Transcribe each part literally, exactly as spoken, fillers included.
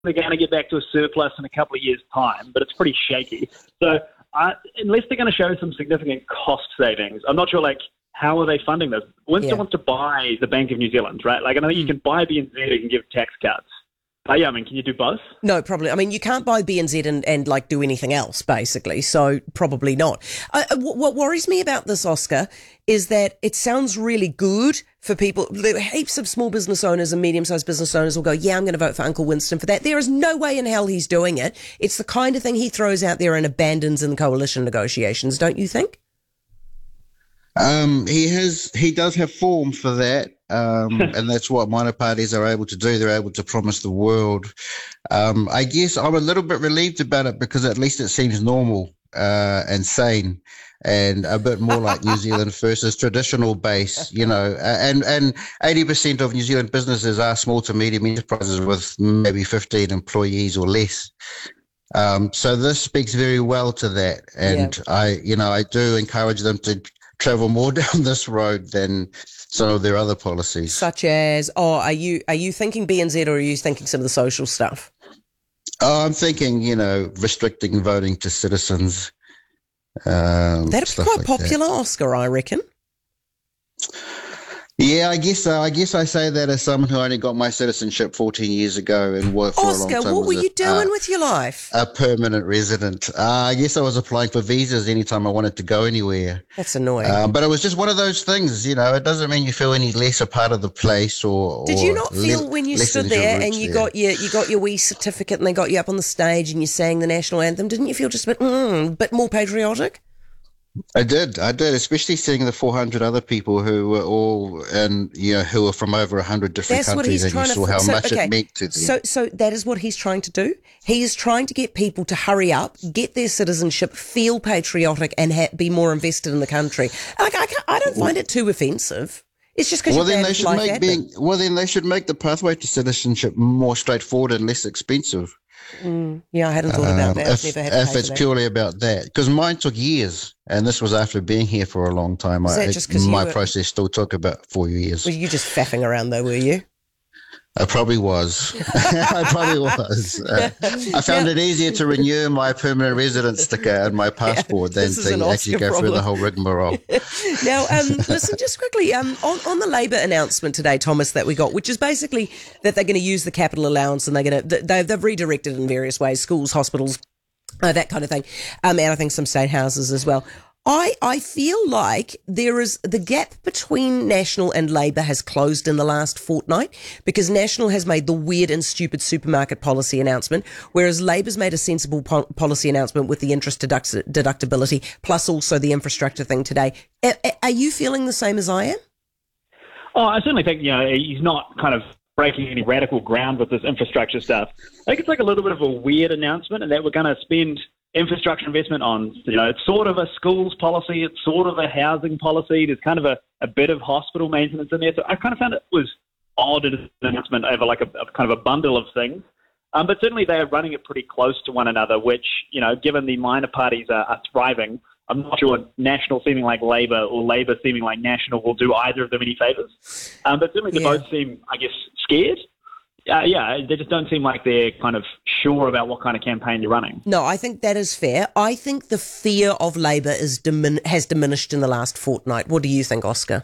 they're going to get back to a surplus in a couple of years' time, but it's pretty shaky. So uh, unless they're going to show some significant cost savings, I'm not sure, like, how are they funding this? Winston Yeah. wants to buy the Bank of New Zealand, right? Like, I know you can buy B N Z, you can give tax cuts. But yeah, I mean, can you do both? No, probably. I mean, you can't buy B N Z and, and like do anything else, basically. So probably not. Uh, w- what worries me about this, Oscar, is that it sounds really good for people. There are heaps of small business owners and medium-sized business owners will go, yeah, I'm going to vote for Uncle Winston for that. There is no way in hell he's doing it. It's the kind of thing he throws out there and abandons in coalition negotiations, don't you think? Um, he has, he does have form for that. Um, and that's what minor parties are able to do. They're able to promise the world. Um, I guess I'm a little bit relieved about it because at least it seems normal, uh, and sane and a bit more like New Zealand versus traditional base, you know, and, and eighty percent of New Zealand businesses are small to medium enterprises with maybe fifteen employees or less. Um, so this speaks very well to that. And yeah. I, you know, I do encourage them to travel more down this road than some of their other policies. Such as, oh, are you are you thinking B N Z or are you thinking some of the social stuff? Oh, I'm thinking, you know, restricting voting to citizens. Um, That'd be quite like popular, that. Oscar, I reckon. Yeah, I guess so. I guess I say that as someone who only got my citizenship fourteen years ago and worked for Oscar, a long time. what were as you a, doing uh, with your life? A permanent resident. Uh, I guess I was applying for visas anytime I wanted to go anywhere. That's annoying. Um, but it was just one of those things, you know. It doesn't mean you feel any less a part of the place or. Did or you not feel le- when you less stood than your there roots and you there. got your you got your wee certificate and they got you up on the stage and you sang the national anthem? Didn't you feel just a bit, mm, bit more patriotic? I did, I did, especially seeing the four hundred other people who were all, and you know, who were from over one hundred different That's what countries, he's and you trying saw to. how So, much okay, it meant to them. so, so that is what he's trying to do. He is trying to get people to hurry up, get their citizenship, feel patriotic, and ha- be more invested in the country. Like, I, can't, I don't find it too offensive. It's just because well, you're then bad they at should life make admin. being, well, then they should make the pathway to citizenship more straightforward and less expensive. Mm, yeah, I hadn't thought about Um, that. if I've never had to if pay it's for that. purely about that, because mine took years, and this was after being here for a long time. Is I, that just 'cause you my were- process still took about four years. Were you just faffing around though, were you? I probably was. I probably was. Uh, I found Now- it easier to renew my permanent residence sticker and my passport this is than an to actually Oscar go through the problem. whole rigmarole. Now, um, listen, just quickly, um, on, on the Labour announcement today, Thomas, that we got, which is basically that they're going to use the capital allowance and they're going to, they've, they've redirected in various ways, schools, hospitals, uh, that kind of thing, um, and I think some state houses as well. I, I feel like there is the gap between National and Labour has closed in the last fortnight because National has made the weird and stupid supermarket policy announcement, whereas Labour's made a sensible po- policy announcement with the interest deduct- deductibility plus also the infrastructure thing today. A- a- are you feeling the same as I am? Oh, I certainly think, you know, he's not kind of breaking any radical ground with this infrastructure stuff. I think it's like a little bit of a weird announcement and that we're going to spend infrastructure investment on, you know, it's sort of a schools policy, it's sort of a housing policy, there's kind of a, a bit of hospital maintenance in there. So I kind of found it was odd as an announcement over like a, a kind of a bundle of things. Um, but certainly they are running it pretty close to one another, which, you know, given the minor parties are, are thriving, I'm not sure National seeming like Labour or Labour seeming like National will do either of them any favours. Um, but certainly they Yeah. both seem, I guess, scared. Uh, yeah, they just don't seem like they're kind of sure about what kind of campaign you're running. No, I think that is fair. I think the fear of Labour is dimin- has diminished in the last fortnight. What do you think, Oscar?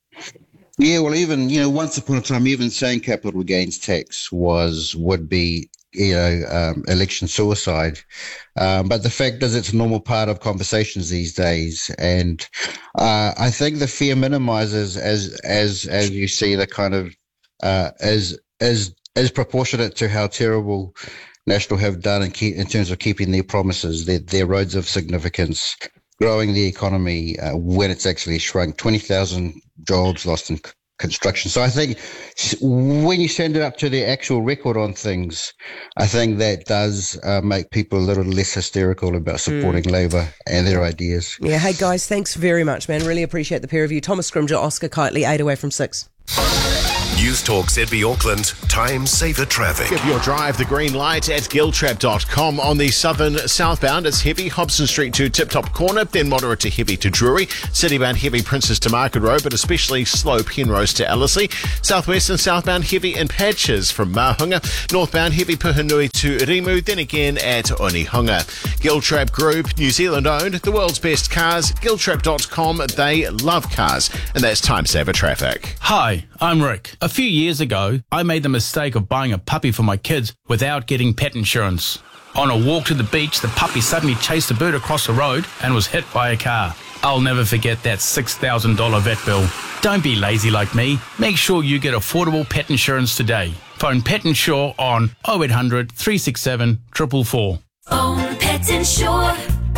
Yeah, well, even, you know, once upon a time, even saying capital gains tax was, would be, you know, um, election suicide. Um, but the fact is it's a normal part of conversations these days. And, uh, I think the fear minimizes as, as, as you see the kind of, uh, as, as, as proportionate to how terrible National have done in, keep, in terms of keeping their promises, their, their roads of significance, growing the economy uh, when it's actually shrunk, twenty thousand jobs lost in c- construction. So I think when you send it up to the actual record on things, I think that does uh, make people a little less hysterical about supporting mm. Labour and their ideas. Yeah, hey guys, thanks very much, man. Really appreciate the pair of you. Thomas Scrimger, Oscar Kitely, eight away from six. News Talk Z B Auckland, time saver traffic. Give your drive the green light at giltrap dot com. On the southern southbound, it's heavy Hobson Street to Tip Top Corner, then moderate to heavy to Drury. Citybound heavy Princess to Market Road, but especially slow Penrose to Ellerslie. Southwest and southbound heavy in patches from Mahunga. Northbound heavy Puhanui to Rimu, then again at Onehunga. Giltrap Group, New Zealand owned, the world's best cars. giltrap dot com, they love cars. And that's time saver traffic. Hi, I'm Rick. A few years ago, I made the mistake of buying a puppy for my kids without getting pet insurance. On a walk to the beach, the puppy suddenly chased a bird across the road and was hit by a car. I'll never forget that six thousand dollars vet bill. Don't be lazy like me. Make sure you get affordable pet insurance today. Phone Pet Insure on oh eight hundred, three six seven, four four four. Phone Pet Insure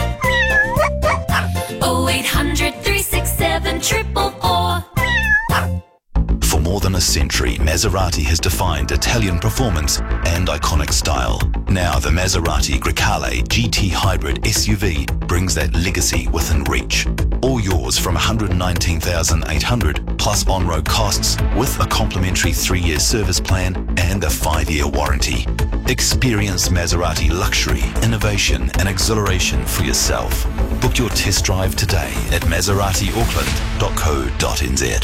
oh eight hundred, three six seven, four four four. For more than a century, Maserati has defined Italian performance and iconic style. Now the Maserati Grecale G T Hybrid S U V brings that legacy within reach. All yours from one hundred nineteen thousand eight hundred dollars plus on-road costs with a complimentary three-year service plan and a five-year warranty. Experience Maserati luxury, innovation and exhilaration for yourself. Book your test drive today at maserati auckland dot co dot n z.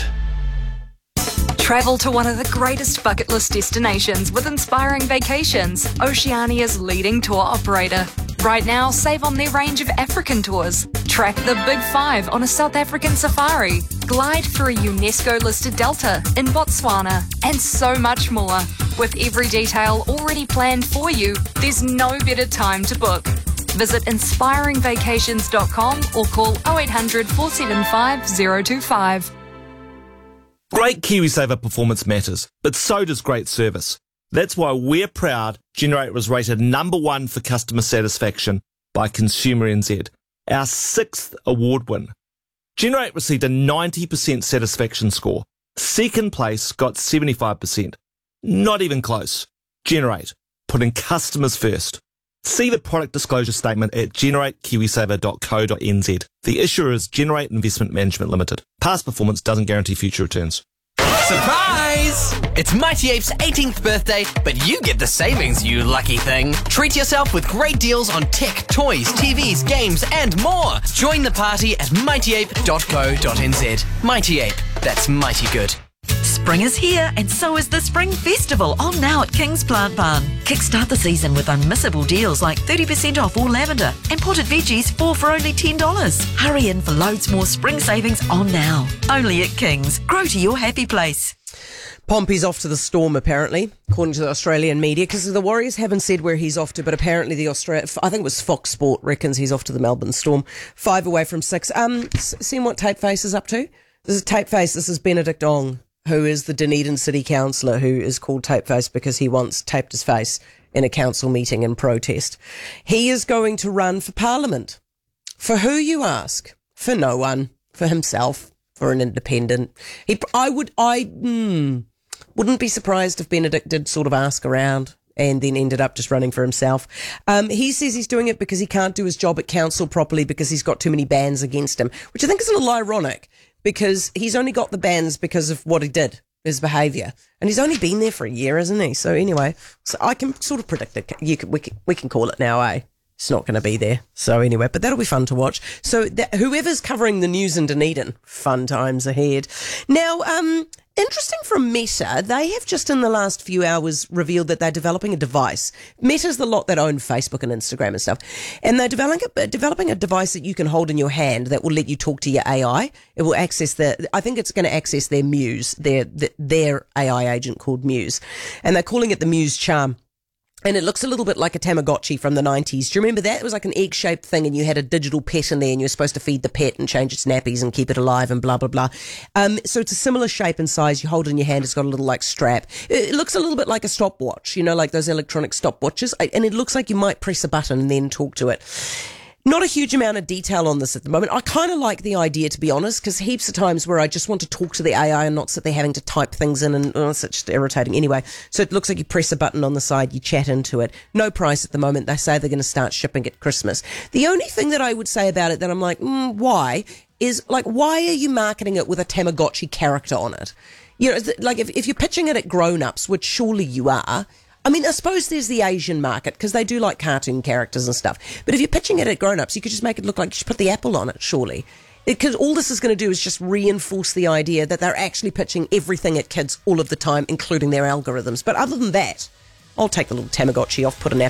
Travel to one of the greatest bucket list destinations with Inspiring Vacations, Oceania's leading tour operator. Right now, save on their range of African tours. Track the Big Five on a South African safari. Glide through a UNESCO-listed delta in Botswana, and so much more. With every detail already planned for you, there's no better time to book. Visit inspiring vacations dot com or call oh eight hundred, four seven five, oh two five. Great KiwiSaver performance matters, but so does great service. That's why we're proud Generate was rated number one for customer satisfaction by Consumer N Z, our sixth award win. Generate received a ninety percent satisfaction score. Second place got seventy-five percent. Not even close. Generate, putting customers first. See the product disclosure statement at generate kiwisaver dot co dot n z. The issuer is Generate Investment Management Limited. Past performance doesn't guarantee future returns. Surprise! It's Mighty Ape's eighteenth birthday, but you get the savings, you lucky thing. Treat yourself with great deals on tech, toys, T Vs, games, and more. Join the party at mighty ape dot co dot n z. Mighty Ape, that's mighty good. Spring is here, and so is the Spring Festival, on now at King's Plant Barn. Kickstart the season with unmissable deals like thirty percent off all lavender and potted veggies, four for only ten dollars. Hurry in for loads more spring savings on now. Only at King's. Grow to your happy place. Pompey's off to the Storm, apparently, according to the Australian media, because the Warriors haven't said where he's off to, but apparently the Australia, I think it was Fox Sport, reckons he's off to the Melbourne Storm. Five away from six. Um, seen what Tapeface is up to? This is Tapeface. This is Benedict Ong, who is the Dunedin City Councillor, who is called Tapeface because he once taped his face in a council meeting in protest. He is going to run for Parliament. For who, you ask? For no one. For himself. For an independent. He, I would, I, hmm, wouldn't be surprised if Benedict did sort of ask around and then ended up just running for himself. Um, he says he's doing it because he can't do his job at council properly because he's got too many bans against him, which I think is a little ironic, because he's only got the bans because of what he did, his behaviour. And he's only been there for a year, isn't he? So anyway, so I can sort of predict it. You can, we, can, we can call it now, eh? It's not going to be there. So anyway, but that'll be fun to watch. So that, whoever's covering the news in Dunedin, fun times ahead. Now, um, interesting from Meta, they have just in the last few hours revealed that they're developing a device. Meta's the lot that own Facebook and Instagram and stuff. And they're developing a, developing a device that you can hold in your hand that will let you talk to your A I. It will access the, I think it's going to access their Muse, their, their A I agent called Muse. And they're calling it the Muse Charm. And it looks a little bit like a Tamagotchi from the nineties. Do you remember that? It was like an egg-shaped thing and you had a digital pet in there and you were supposed to feed the pet and change its nappies and keep it alive and blah, blah, blah. Um, so it's a similar shape and size. You hold it in your hand. It's got a little like strap. It looks a little bit like a stopwatch, you know, like those electronic stopwatches. And it looks like you might press a button and then talk to it. Not a huge amount of detail on this at the moment. I kind of like the idea, to be honest, because heaps of times where I just want to talk to the A I and not sit there having to type things in, and oh, it's just irritating. Anyway, so it looks like you press a button on the side, you chat into it. No price at the moment. They say they're going to start shipping at Christmas. The only thing that I would say about it that I'm like, mm, why, is like, why are you marketing it with a Tamagotchi character on it? You know, is it- like if, if you're pitching it at grown-ups, which surely you are, I mean, I suppose there's the Asian market because they do like cartoon characters and stuff. But if you're pitching it at grown-ups, you could just make it look like you should put the apple on it, surely. Because all this is going to do is just reinforce the idea that they're actually pitching everything at kids all of the time, including their algorithms. But other than that, I'll take the little Tamagotchi off, put an